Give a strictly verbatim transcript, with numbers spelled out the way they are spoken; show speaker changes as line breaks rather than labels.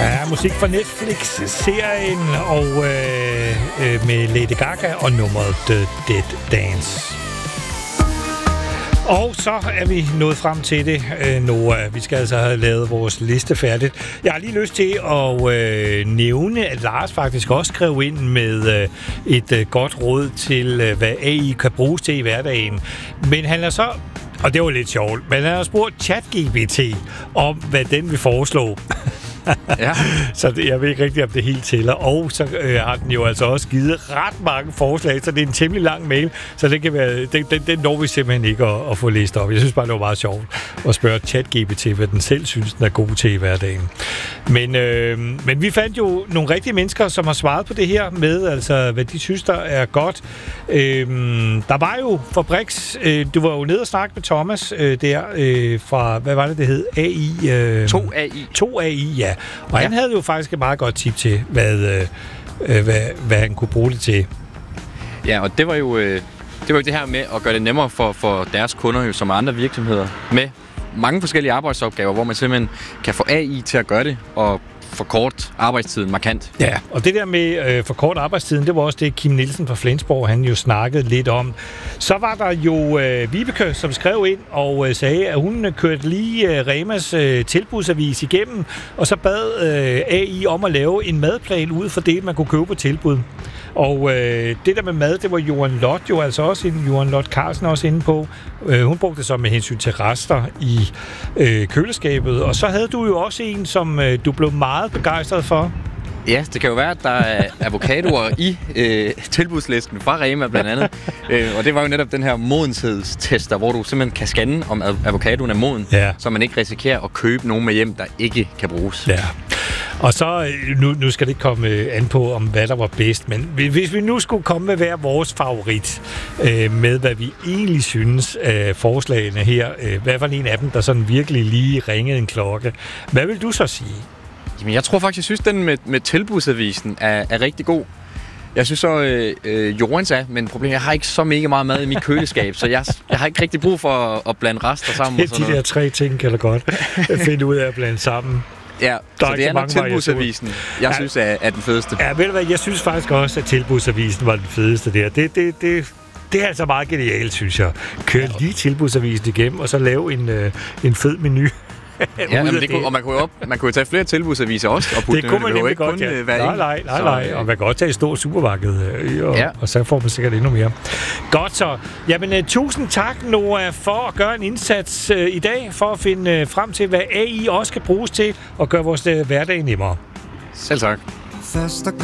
Ja, musik fra Netflix-serien og øh, øh, med Lady Gaga og nummeret The Dead Dance. Og så er vi nået frem til det, Noah. Vi skal altså have lavet vores liste færdigt. Jeg har lige lyst til at øh, nævne, at Lars faktisk også skrev ind med øh, et øh, godt råd til, øh, hvad A I kan bruges til i hverdagen. Men han er så, og det var lidt sjovt, men han har spurgt ChatGPT om, hvad den vil foreslå. Ja. Så det, jeg ved ikke rigtig, om det helt tæller. Og så øh, har den jo altså også givet ret mange forslag, så det er en temmelig lang mail, så det kan være, den, den, den når vi simpelthen ikke at, at få læst op. Jeg synes bare, det var meget sjovt at spørge ChatGPT, hvad den selv synes, den er god til i hverdagen. Men, øh, men vi fandt jo nogle rigtige mennesker, som har svaret på det her med, altså hvad de synes, der er godt. Øh, der var jo Fabriks, øh, du var jo nede og snakke med Thomas øh, der øh, fra, hvad var det, det hed? A I? Øh,
to A I.
to A I, ja. Og ja. Han havde jo faktisk et meget godt tip til, hvad, øh, hvad, hvad han kunne bruge det til.
Ja, og det var jo øh, det var jo det her med at gøre det nemmere for, for deres kunder, jo, som andre virksomheder, med mange forskellige arbejdsopgaver, hvor man simpelthen kan få A I til at gøre det, og forkort arbejdstiden markant.
Ja, og det der med øh, forkort arbejdstiden, det var også det, Kim Nielsen fra Flensborg, han jo snakkede lidt om. Så var der jo øh, Vibeke, som skrev ind og øh, sagde, at hun kørte lige øh, Remas øh, tilbudsavis igennem, og så bad øh, A I om at lave en madplan ud for det, man kunne købe på tilbud. Og øh, det der med mad, det var Johan Lott jo altså også inde, Johan Lott Carlsen også inde på. Øh, hun brugte det så med hensyn til rester i øh, køleskabet. Og så havde du jo også en, som øh, du blev meget begejstret for.
Ja, det kan jo være, at der er avocadoer i øh, tilbudslisten fra Rema blandt andet. øh, og det var jo netop den her modenhedstester, hvor du simpelthen kan scanne, om avocadoen er moden, ja. Så man ikke risikerer at købe nogen med hjem, der ikke kan bruges.
Ja. Og så, nu, nu skal det ikke komme an på, om hvad der var bedst, men hvis vi nu skulle komme med hver vores favorit, øh, med hvad vi egentlig synes af forslagene her, øh, hvad var en af dem, der sådan virkelig lige ringede en klokke, hvad vil du så sige?
Jamen, jeg tror faktisk, jeg synes, den med, med tilbudsavisen er, er rigtig god. Jeg synes så, øh, øh, Jorens er, men problemet jeg har ikke så mega meget mad i mit køleskab, så jeg, jeg har ikke rigtig brug for at, at blande rester sammen.
Det er de der tre ting, kan du godt finde ud af at blande sammen.
Ja, der så det er nok tilbudsavisen, jeg ja, synes er, er den fedeste.
Ja, ved du hvad, jeg synes faktisk også, at tilbudsavisen var den fedeste der. Det, det, det, det er altså meget genialt, synes jeg. Kør lige tilbudsavisen igennem, og så lave en, øh, en fed menu.
Ja, men det det. Kunne, og man kunne, jo op, man kunne jo tage flere tilbudsaviser også og putte
det kunne man nemlig
ikke
godt,
kun
ja.
være
nej, nej, nej, nej. Og man kan også tage et stort supermarked, øh, og, ja. og så får man sikkert endnu mere. Godt så. Jamen, uh, tusind tak, Noah, for at gøre en indsats uh, i dag, for at finde uh, frem til, hvad A I også kan bruges til at gøre vores uh, hverdag nemmere.
Selv tak.
Faster